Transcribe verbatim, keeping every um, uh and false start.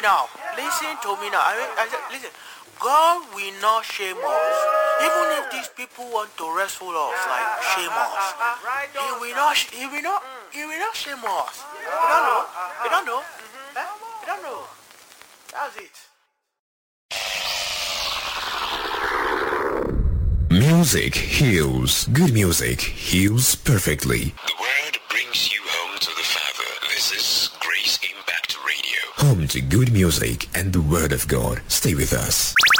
now. Listen to me now. I mean, I said, listen. God will not shame us. Even if these people want to wrestle us, like shame us, He will not. He will not. He will not shame us. You don't know. You don't know. Eh? You don't know. That's it. Music heals. Good music heals perfectly. The word brings you home to the Father. This is Grace Impact Radio. Home to good music and the Word of God. Stay with us.